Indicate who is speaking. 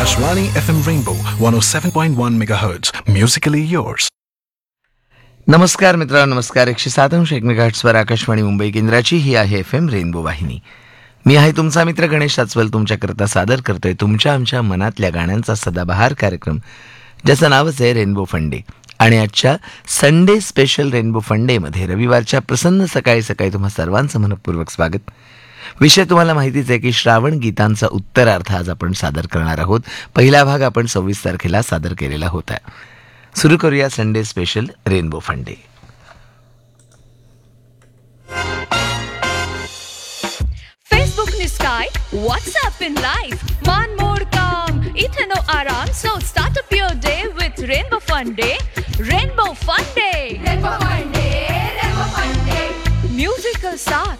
Speaker 1: Akashvani FM Rainbow 107.1 MHz. Musically yours.
Speaker 2: नमस्कार मित्रांनो, नमस्कार. 107.1 मेगाहर्ट्झवर आकाशवाणी मुंबई केंद्राची ही आहे FM रेनबो वाहिनी. मी आहे तुमचा मित्र गणेश साचवल. तुमच्याकरता सादर करतोय तुमच्या आमच्या मनातल्या गाण्यांचा सदाबहार कार्यक्रम, ज्याचं नावच आहे रेनबो फंडे. आणि आजच्या संडे स्पेशल रेनबो फंडेमध्ये रविवारच्या प्रसन्न सकाळी सकाळी तुम्हा सर्वांचं मनपूर्वक स्वागत. विषय तुम्हाला माहितीच आहे की श्रावण गीतांचा उत्तरार्थ आज आपण सादर करणार आहोत. पहिला भाग आपण 26 तारखेला सादर केलेला होता. सुरू करूया संडे स्पेशल रेनबो फंडे.
Speaker 3: Facebook ni Sky, WhatsApp in live, man mode calm, ithe no aram, so start up your day with Rainbow Fun Day. Rainbow Fun Day. Rainbow Fun Day, Rainbow Fun Day. Musical stars.